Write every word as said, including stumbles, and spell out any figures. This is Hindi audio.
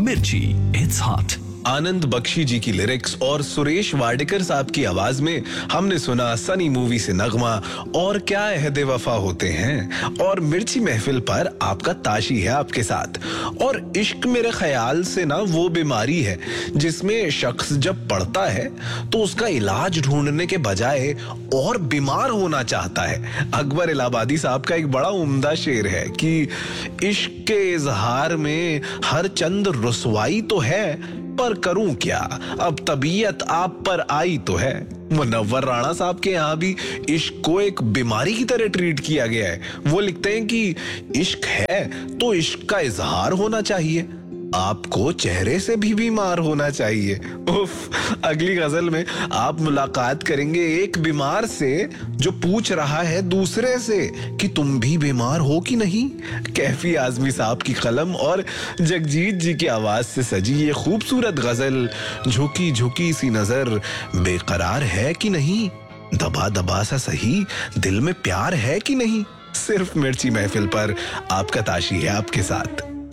मिर्ची, इट्स हॉट। आनंद बख्शी जी की लिरिक्स और सुरेश वाडेकर साहब की आवाज में हमने सुना सनी मूवी से नगमा और क्या अहदे वफा होते हैं। और मिर्ची महफिल पर आपका ताशी है आपके साथ। और इश्क मेरे ख्याल से ना वो बीमारी है जिसमें शख्स जब पड़ता है तो उसका इलाज ढूंढने के बजाय और बीमार होना चाहता है। अकबर इलाहाबादी साहब का एक बड़ा उम्दा शेर है कि इश्क के इजहार में हर चंद रुसवाई तो है, पर करूं क्या, अब तबीयत आप पर आई तो है। मुनव्वर राणा साहब के यहाँ भी इश्क को एक बीमारी की तरह ट्रीट किया गया है। वो लिखते हैं कि इश्क है तो इश्क का इजहार होना चाहिए, आपको चेहरे से भी बीमार होना चाहिए। उफ, अगली गजल में आप मुलाकात करेंगे एक बीमार से जो पूछ रहा है दूसरे से कि तुम भी बीमार हो कि नहीं। कैफी आजमी साहब की कलम और जगजीत जी की आवाज से सजी ये खूबसूरत गजल झुकी झुकी सी नजर बेकरार है कि नहीं, दबा दबा सा सही दिल में प्यार है कि नहीं। सिर्फ मिर्ची महफिल पर आपका ताशी है आपके साथ।